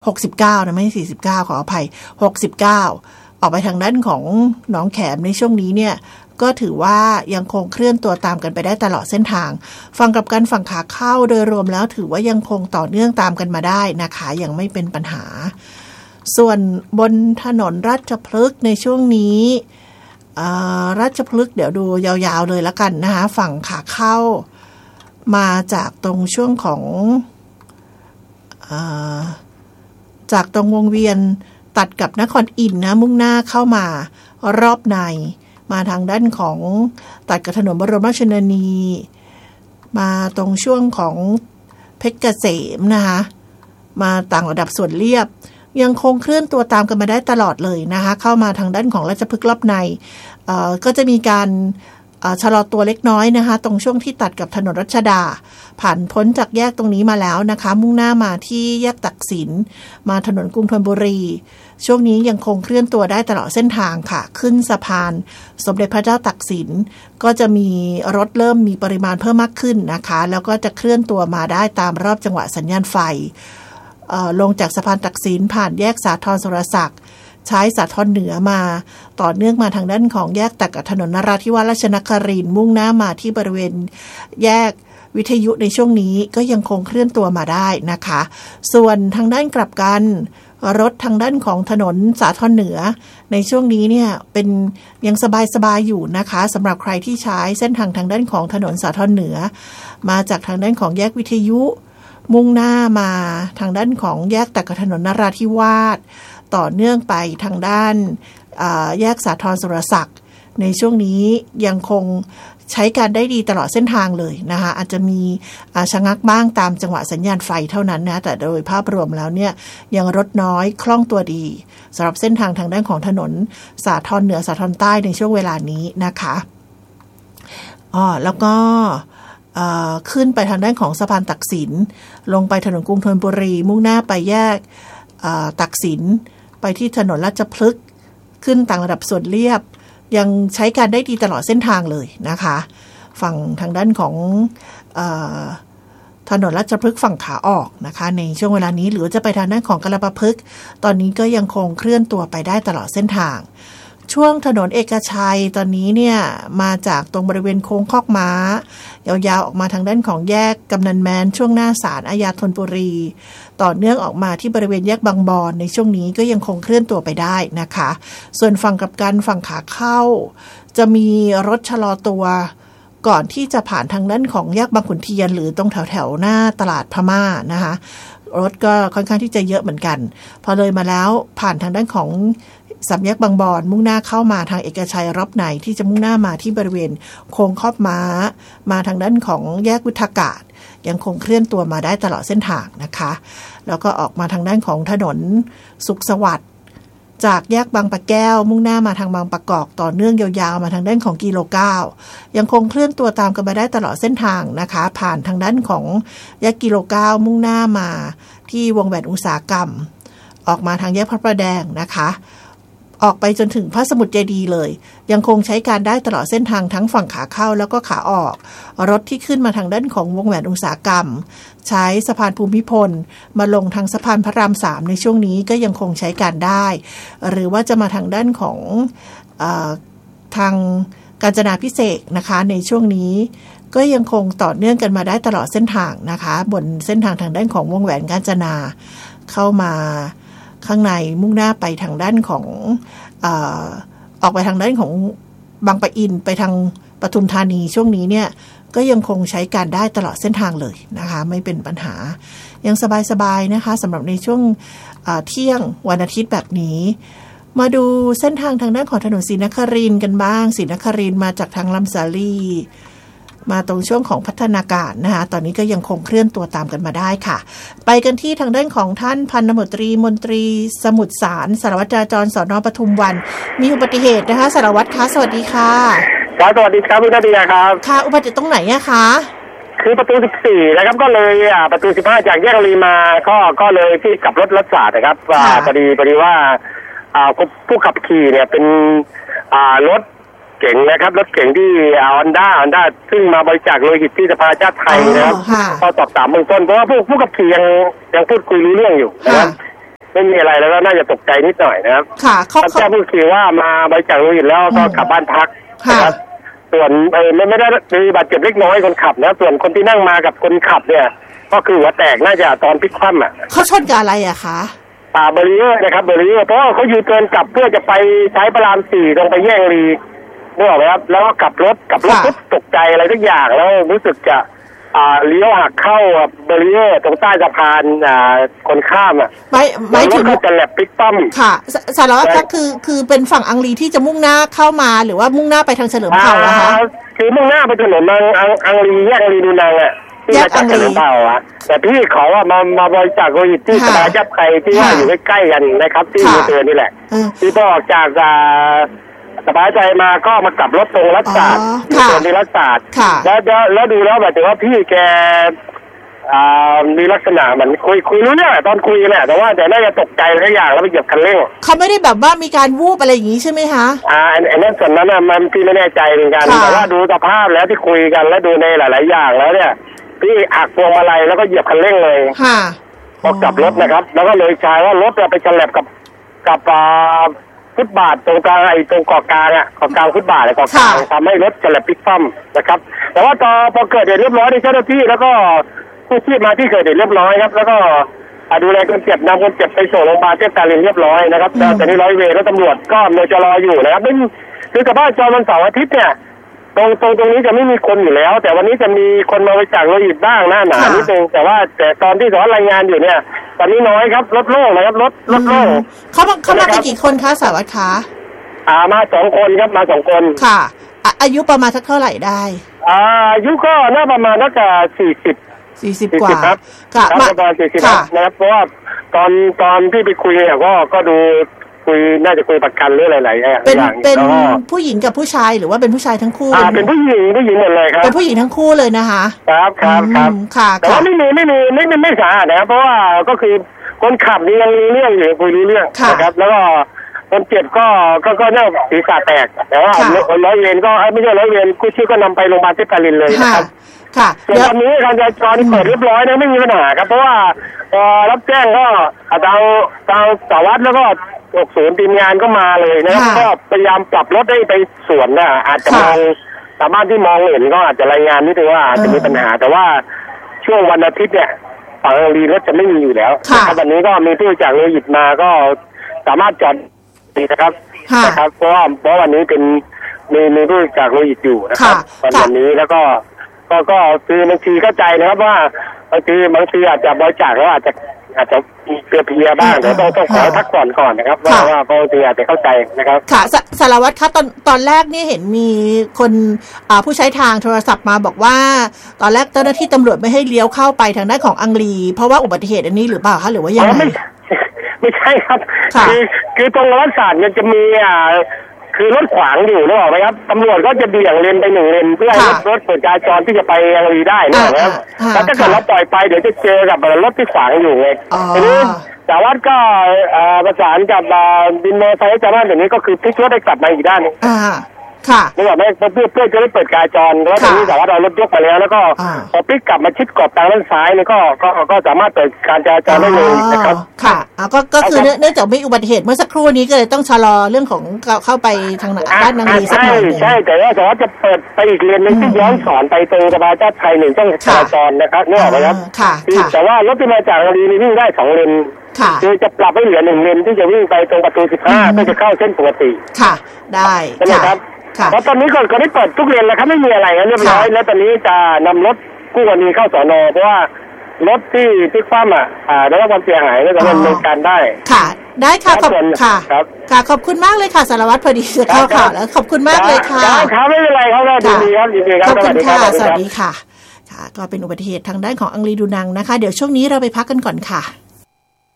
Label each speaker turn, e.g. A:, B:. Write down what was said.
A: 69นะไม่ใช่49ขออภัย69ออกไปทางด้านของหนองแขมในช่วงนี้เนี่ยก็ถือว่ายังคงเคลื่อนตัวตามกันไปได้ตลอดเส้นทางฝั่งกลับกันฝั่งขาเข้าโดยรวมแล้วถือว่ายังคงต่อเนื่องตามกันมาได้นะคะยังไม่เป็นปัญหาส่วนบนถนนราชพฤกษ์ในช่วงนี้ราชพฤกษ์เดี๋ยวดูยาวๆเลยละกันนะคะฝั่งขาเข้ามาจากตรงช่วงของจากตรงวงเวียนตัดกับนครอินทร์นะมุ่งหน้าเข้ามารอบในมาทางด้านของตัดกับถนนบรมราชชนนีมาตรงช่วงของเพชรเกษมนะคะมาต่างระดับส่วนเรียบยังคงเคลื่อนตัวตามกันมาได้ตลอดเลยนะคะเข้ามาทางด้านของราชพฤกษ์รอบในก็จะมีการชะลอตัวเล็กน้อยนะคะตรงช่วงที่ตัดกับถนนรัชดาผ่านพ้นจากแยกตรงนี้มาแล้วนะคะมุ่งหน้ามาที่แยกตักสินมาถนนกรุงธนบุรีช่วงนี้ยังคงเคลื่อนตัวได้ตลอดเส้นทางค่ะขึ้นสะพานสมเด็จพระเจ้าตักสินก็จะมีรถเริ่มมีปริมาณเพิ่มมากขึ้นนะคะแล้วก็จะเคลื่อนตัวมาได้ตามรอบจังหวะสัญญาณไฟลงจากสะพานตักสินผ่านแยกสาทรสุรศักดิ์ใช้สาทรเหนือมาต่อเนื่องมาทางด้านของแยกตัดกับถนนนราธิวาสราชนครินทร์มุ่งหน้ามาที่บริเวณแยกวิทยุในช่วงนี้ก็ยังคงเคลื่อนตัวมาได้นะคะส่วนทางด้านกลับกันรถทางด้านของถนนสาทรเหนือในช่วงนี้เนี่ยเป็นยังสบายๆอยู่นะคะสำหรับใครที่ใช้เส้นทางด้านของถนนสาทรเหนือมาจากทางด้านของแยกวิทยุมุ่งหน้ามาทางด้านของแยกตัดกับถนนนราธิวาสต่อเนื่องไปทางด้านแยกสาทรสุรศักดิ์ในช่วงนี้ยังคงใช้การได้ดีตลอดเส้นทางเลยนะคะอาจจะมีชะงักบ้างตามจังหวะสัญญาณไฟเท่านั้นนะแต่โดยภาพรวมแล้วเนี่ยยังรถน้อยคล่องตัวดีสำหรับเส้นทางด้านของถนนสาทรเหนือสาทรใต้ในช่วงเวลานี้นะคะแล้วก็ขึ้นไปทางด้านของสะพานตักสินลงไปถนนกรุงธนบุรีมุ่งหน้าไปแยกตักสินไปที่ถนนราชพฤกษ์ขึ้นต่างระดับส่วนเรียบยังใช้การได้ดีตลอดเส้นทางเลยนะคะฝั่งทางด้านของถนนราชพฤกษ์ฝั่งขาออกนะคะในช่วงเวลานี้หรือจะไปทางด้านของกรประพฤกษ์ตอนนี้ก็ยังคงเคลื่อนตัวไปได้ตลอดเส้นทางช่วงถนนเอกชัยตอนนี้เนี่ยมาจากตรงบริเวณโค้งคอกม้ายาวๆออกมาทางด้านของแยกกำนันแมนช่วงหน้าศาลอาญาธนบุรีต่อเนื่องออกมาที่บริเวณแยกบางบอนในช่วงนี้ก็ยังคงเคลื่อนตัวไปได้นะคะส่วนฝั่งกลับกันฝั่งขาเข้าจะมีรถชะลอตัวก่อนที่จะผ่านทางด้านของแยกบางขุนเทียนหรือตรงแถวๆหน้าตลาดพม่านะคะรถก็ค่อนข้างที่จะเยอะเหมือนกันพอเลยมาแล้วผ่านทางด้านของสามแยกบางบอนมุ่งหน้าเข้ามาทางเอกชัยรอบในที่จะมุ่งหน้ามาที่บริเวณโค้งคอกม้ามาทางด้านของแยกวุฒากาศยังคงเคลื่อนตัวมาได้ตลอดเส้นทางนะคะแล้วก็ออกมาทางด้านของถนนสุขสวัสดิ์จากแยกบางปะแก้วมุ่งหน้ามาทางบางประกอบต่อเนื่องยาวๆมาทางด้านของกิโล9ยังคงเคลื่อนตัวตามกันมาได้ตลอดเส้นทางนะคะผ่านทางด้านของแยกกิโล9มุ่งหน้ามาที่วงแหวนอุตสาหกรรมออกมาทางแยกพระประแดงนะคะออกไปจนถึงพระสมุทรเจดีย์เลยยังคงใช้การได้ตลอดเส้นทางทั้งฝั่งขาเข้าแล้วก็ขาออกรถที่ขึ้นมาทางด้านของวงแหวนอุตสาหกรรมใช้สะพานภูมิพลมาลงทางสะพานพระราม3ในช่วงนี้ก็ยังคงใช้การได้หรือว่าจะมาทางด้านของทางกาญจนาภิเษกนะคะในช่วงนี้ก็ยังคงต่อเนื่องกันมาได้ตลอดเส้นทางนะคะบนเส้นทางด้านของวงแหวนกาญจนาเข้ามาข้างในมุ่งหน้าไปทางด้านของออกไปทางด้านของบางปะอินไปทางปทุมธานีช่วงนี้เนี่ยก็ยังคงใช้การได้ตลอดเส้นทางเลยนะคะไม่เป็นปัญหายังสบายๆนะคะสำหรับในช่วงเที่ยงวันอาทิตย์แบบนี้มาดูเส้นทางด้านของถนนศรีนครินทร์กันบ้างศรีนครินทร์มาจากทางลำสาลีมาตรงช่วงของพัฒนาการนะคะตอนนี้ก็ยังคงเคลื่อนตัวตามกันมาได้ค่ะไปกันที่ทางด้านของท่านพันตำรวจตรีมนตรีสมุทรสารสารวัตรจราจรสน.ปทุมวันมีอุบัติเหตุนะคะสารวัตรคะสวัสดีค่ะ
B: ครับสวัสดีครับพี่นาเดียครับ
A: ค่ะอุบัติเหตุตรงไหนอะคะ
B: คือประตู14นะครับก็เลยประตู15จากแยกรีมาก็เลยที่กลับรถรัฐศาสตร์นะครับพอดีว่าผู้ขับขี่เนี่ยเป็นรถเก่งนะครับรถเก่งที่ฮอนด้าซึ่งมาบริจาคโลหิตที่สภาชาติไทยนะครับพอสอบถามเบื้องต้นเพราะว่าผู้ขับขี่ยังพูดคุยรู้เรื่องอยู่นะครับไม่มีอะไรแล้วก็น่าจะตกใจนิดหน่อยนะครับ
A: ค่ะเขา
B: แจ้งผู้ขี่ว่ามาบริจาคโลหิตแล้วก็กลับบ้านพักนะครับส่วนไม่ได้มีบาดเจ็บเล็กน้อยคนขับนะส่วนคนที่นั่งมากับคนขับเนี่ยก็คือหัวแตกน่าจะตอนพลิกคว่ำอ่ะ
A: เขาชนกับอะไรอะคะ
B: เบรีเออร์นะครับเบรีเออร์เพราะเขายืนเกินกลับเพื่อจะไปใช้พระราม 4ตรงไปแยกรีนึกออกไหมครับแล้วก็กลับรถปุ๊บตกใจอะไรทุกอย่างแล้วรู้สึกจะเลี้ยวหักเข้าเบรีเออร์ตรงใต้สะพานคนข้ามอ่ะ
A: ไม่ถึง
B: ก็จะแหลบพลิกปั้ม
A: ค่ะสารวัตรคือเป็นฝั่งอังรีที่จะมุ่งหน้าเข้ามาหรือว่ามุ่งหน้าไปทางเฉลิมเผ่าอะคะ
B: คือมุ่งหน้าไปถนนอังรีแยกอังรีดูนางอ่ะที่มาจากเฉลิมเผ่าอ่ะแต่พี่ขอว่ามาบริจาคโลหิตที่สบายจับใครที่ว่าอยู่ใกล้ๆกันนะครับที่มือเตือนนี่แหละที่พอออกจากสบายใจมาก็มากลับรถตรงรัฐศาสตร์ตรงที่รัฐศาสตร์แล้วดูแล้วแบบว่าพี่แกมีลักษณะเหมือนคุยรู้เรื่องตอนคุยแหละแต่น่าจะตกใจหลายอย่างแล้วไปเหยียบคันเร่ง
A: เขาไม่ได้แบบว่ามีการวูบอะไรอย่างนี้ใช่ไหมคะ
B: อันนั้นส่วนนั้นมันพี่ไม่แน่ใจเหมือนกันแต่ว่าดูสภาพแล้วที่คุยกันแล้วดูในหลายๆอย่างแล้วเนี่ยพี่หักพวงมาลัยแล้วก็เหยียบคันเร่งเลยพอกลับรถนะครับแล้วก็เลยใช้ว่ารถไปฉลับกับฟุตบาทตรงกลางตรงเกาะกลางเกาะกลางฟุตบาทเกาะกลางทำให้รถฉลับพลิกคว่ำนะครับแต่ว่าพอเกิดเหตุเรียบร้อยในเจ้าหน้าที่แล้วก็ผู้ชีพมาที่เกิดเหตุเรียบร้อยครับแล้วก็ดูแลคนเจ็บนำคนเจ็บไปส่งโรงพยาบาลเทพการินเรียบร้อยนะครับแต่นี่ร้อยเวรและตำรวจก็จะรออยู่นะครับคือกับบ้านจอวันเสาร์อาทิตย์เนี่ยตรงนี้จะไม่มีคนอยู่แล้วแต่วันนี้จะมีคนมาบริจาคโลหิตบ้างหน้าหนานิดนึงแต่ตอนที่สอนรายงานอยู่เนี่ยตอนนี้น้อยครับรถโล่งนะครับรถโล่ง
A: เขามากันกี่คนคะสารวัตรคะ
B: มา2 คนครับมา2 คน
A: ค่ะอายุประมาณสักเท่าไหร่ได้
B: อายุก็น่าประมาณน่าจะ
A: 40กว่า
B: ครับประมาณ40นะครับเพราะว่าตอนที่ไปคุยเนี่ยก็ดูคุยน่าจะคุยประกันหรืออะไรๆอย่าง
A: เป็นผู้หญิงกับผู้ชายหรือว่าเป็นผู้ชายทั้งคู่
B: เป็นผู้หญิงหมดเลยครับ
A: เป็นผู้หญิงทั้งคู่เลยนะคะ
B: ครับ
A: ค่ะ
B: แต่ว่าไม่สาหัสนะครับเพราะว่าก็คือคนขับนี่ยังมีเรื่องอยู่คุยรู้เรื่องนะครับแล้วก็คนเจ็บก็น่าศีรษะแตกแต่ว่าร้อยเวรก็ไม่ใช่ร้อยเวรกู้ชีพก็นำไปโรงพยาบาลเทพการินเลยนะครับ
A: ค่ะ
B: แต่ตอนนี้การจราจรเปิดเรียบร้อยนะไม่มีปัญหาครับเพราะว่ารับแจ้งก็ทางสารวัตรแล้วก็60ทีมงานก็มาเลยนะครับก็พยายามปรับรถให้ไปสวนอาจจะมองชาวบ้านที่มองเห็นก็อาจจะรายงานนิดนึงว่าอาจจะมีปัญหาแต่ว่าช่วงวันอาทิตย์เนี่ยฝั่งรีรถจะไม่มีอยู่แล้วนะครับวันนี้ก็มีผู้จากโลหิตมาก็สามารถจอดดีนะครับเพราะวันนี้เป็นมีผู้จากโลหิตอยู่นะครับวันนี้แล้วก็คือบางทีเข้าใจนะครับว่าบางทีอาจจะบริจาคแล้วอาจจะเพียบ้างเดี๋ยวต้องขอพักก่อนนะครับว่าบางทีอาจจะเข้าใจนะครับ
A: ค่ะสารวัตรคะตอนแรกนี่เห็นมีคนผู้ใช้ทางโทรศัพท์มาบอกว่าตอนแรกเจ้าหน้าที่ตำรวจไม่ให้เลี้ยวเข้าไปทางด้านของอังรีเพราะว่าอุบัติเหตุอันนี้หรือเปล่าคะหรือว่ายังไง
B: ไม่ใช่ครับคือตรงรัฐศาสตร์มันจะมีคือรถขวางอยู่นึกออกไหมครับตำรวจก็จะเบี่ยงเลนไป1 เลนเพื่อให้รถเปิดการจรที่จะไปอังรีได้นะครับแต่ถ้าเกิดเราปล่อยไปเดี๋ยวจะเจอกับรถที่ขวางอยู่ไงทีนี้แต่ว่าก็ประสานกับบินมอเตอร์ไซค์จากบ้านอย่างนี้ก็คือพลิกรถได้กลับมาอีกด้านนึง
A: ค่ะ
B: นึกออกไหมเพื่อจะได้เปิดการจรแล้วตอนนี้แต่ว่าเรารถยกไปแล้วก็พอพลิกกลับมาชิดกรอบทางด้านซ้ายนี่ก็สามารถเปิดการจราจรได้เลยนะครับ
A: ค่ะก็คือเนื่องจากมีอุบัติเหตุเมื่อสักครู่นี้ก็เลยต้องชะลอเรื่องของเข้าไปทางด้านนางรีสักหน่อย
B: ใช่แต่ว่าจะเปิดไปอีกเลนนึงที่ย้อนสอนไปตรงสภาเจ้าไทย1ต้องจราจรนะครับนึกออกไหมครับแต่ว่ารถที่มาจากนางรีนี่วิ่งได้2 เลนคือจะปรับให้เหลือ1 เลนที่จะวิ่งไปตรงประตู15ก็จะเข้าเส้นปกติ
A: ค่ะได้
B: ใช่ไหมครับเพราะตอนนี้ก็ได้เปิดทุกเลนแล้วครับไม่มีอะไรเรียบร้อยแล้วตอนนี้จะนำรถกู้กรณีเข้าสน.เพราะว่ารถที่คว่ำได้รับความเสียหายก็จะดำเนินการได้
A: ค่ะได้ค่ะขอบคุณค่ะขอบคุณมากเลยค่ะสารวัตรพอดีจะเข้าข่าวแล้วขอบคุณมากเลยค่ะ
B: ครับไม่เป็นไรครับยินดีครับ
A: ขอบคุณค่ะสวัสดีค่ะก็เป็นอุบัติเหตุทางด้านของอังรีดูนังนะคะเดี๋ยวช่วงนี้เราไปพักกันก่อนค่ะ